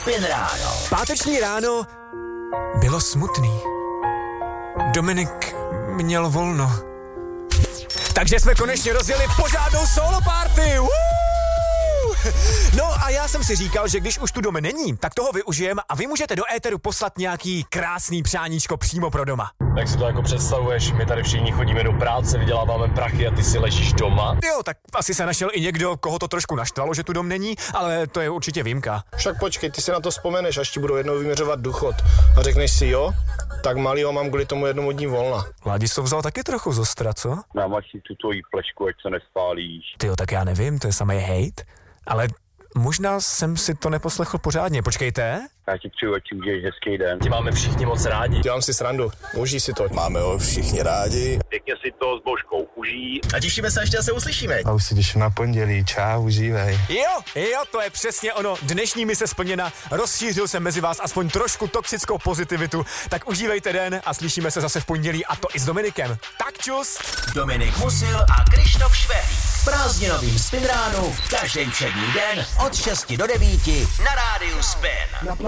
Spin ráno. Páteční ráno bylo smutný. Dominik měl volno. Takže jsme konečně rozjeli pořádnou solo party. No a já jsem si říkal, že když už tu doma není, tak toho využijeme a vy můžete do éteru poslat nějaký krásný přáníčko přímo pro doma. Jak si to jako představuješ? My tady všichni chodíme do práce, vyděláváme prachy a ty si ležíš doma? Jo, tak asi se našel i někdo, koho to trošku naštvalo, že tu dom není, ale to je určitě výjimka. Však počkej, ty si na to vzpomeneš, až ti budou jednou vyměřovat důchod. A řekneš si jo, tak malýho mám kvůli tomu jednomu dní volna. Ládis to vzal taky trochu zostra, co? Námač si tu tvojí plešku, ať se nespálíš. Tyjo, tak já nevím, to je samý hejt, ale možná jsem si to neposlechl pořádně, počkejte. Já ti přeju, ať si užiješ hezký den. Tě máme všichni moc rádi. Dělám si srandu, užij si to. Máme ho všichni rádi. Pěkně si to s Božkou užij. A těšíme se, až se uslyšíme. A už si těším na pondělí, čau, užívej. Jo, to je přesně ono. Dnešní mise splněna, rozšířil jsem mezi vás aspoň trošku toxickou pozitivitu, tak užívejte den a slyšíme se zase v pondělí a to i s Dominikem. Tak čus! Dominik Musil a Krištof Švehlík. V prázdninovým Spin ránu každý všední den od 6 do 9 na rádiu Spin.